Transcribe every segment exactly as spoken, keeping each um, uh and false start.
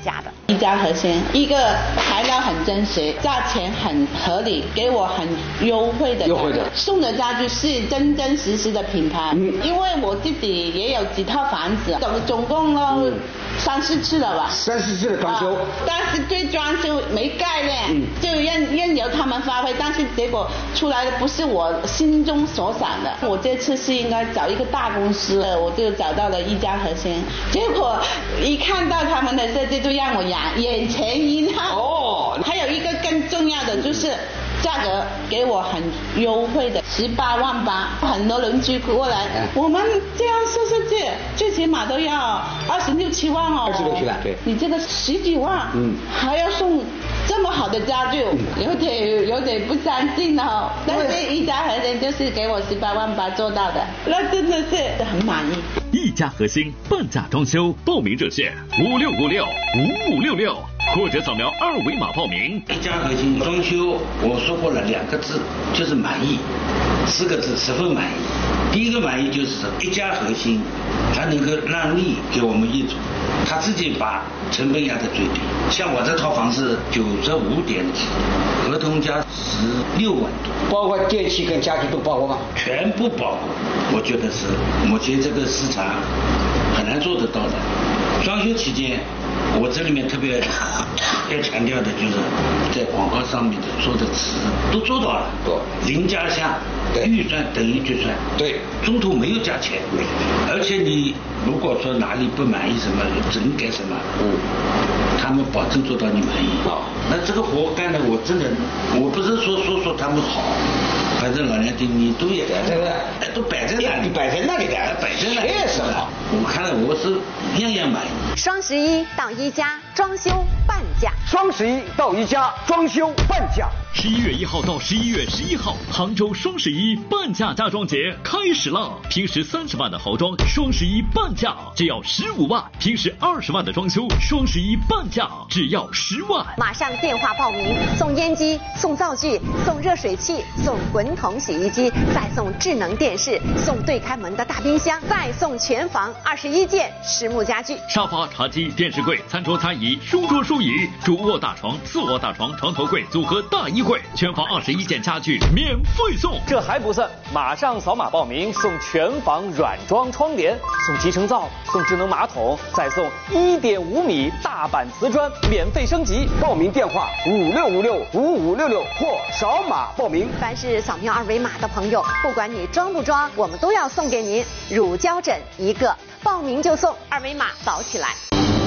价的。 一家核心，一个材料很真实，价钱很合理，给我很优惠的。 优惠的。 送的家具是真真实实的品牌。嗯。因为我自己也有几套房子，总总共了、嗯、三四次了吧。 三四次的装修。啊、 但是对装修没概念，嗯、就任任由他们发挥，但是结果出来的不是我心中所想的。我这次是应该找一个大公司，我就找到了一家核心，结果一看到他们的设计就让我眼眼前一亮。哦，还有一个更重要的就是价格给我很优惠的十八万八，很多邻居过来，嗯、我们这样设设计最起码都要二十六七万哦。 二十六七万，对。 你这个十几万，嗯，还要送这么好的家具，嗯、有点有点不相信哦。但是一家核心就是给我十八万八做到的，那真的是很满意。 一家核心半价装修，报名热线五六五六五五六六，或者扫描二维码报名。 一家核心装修，我说过了两个字，就是满意，四个字，十分满意。第一个满意就是一家核心，它能够让利给我们业主，他自己把成本压在最低。像我这套房子九十五点几，合同价十六万多， 包括电器跟家具都包括吗？ 全部包括。我觉得是目前这个市场很难做得到的。装修期间，我这里面特别要强调的就是在广告上面的做的词都做到了，零加项，预算等于决算， 对， 中途没有加钱，而且你如果说哪里不满意什么，整改什么，嗯，他们保证做到你满意。啊，那这个活干的我真的，我不是说说说他们好。反正老娘亲你都也改这个，哎，都摆在那里，摆在那里改，摆在那里也是好。我看了我是样样满意。 双十一到一家装修半价， 双十一到一家装修半价。 十一月一号到十一月十一号，杭州双十一半价家装节开始了。平时三十万的豪装，双十一半价只要十五万；平时二十万的装修，双十一半价只要十万。 马上电话报名，送烟机、送灶具、送热水器、送滚筒洗衣机，再送智能电视，送对开门的大冰箱，再送全房二十一件实木家具， 沙发、茶几、电视柜、餐桌、餐椅、书桌、书椅、主卧大床、次卧大床、床头柜组合大衣柜，全房二十一件家具免费送。 这还不算，马上扫码报名，送全房软装窗帘，送集成灶，送智能马桶，再送一点五米大板瓷砖免费升级。 报名电话五六五六五五六六或扫码报名。 凡是扫描二维码的朋友，不管你装不装，我们都要送给您乳胶枕一个，报名就送，二维码扫起来。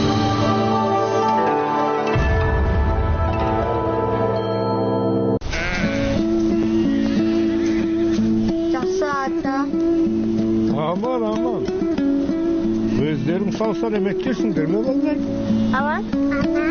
Aman aman. Gözlerim salsana emeklisin derler vallahi. Aman.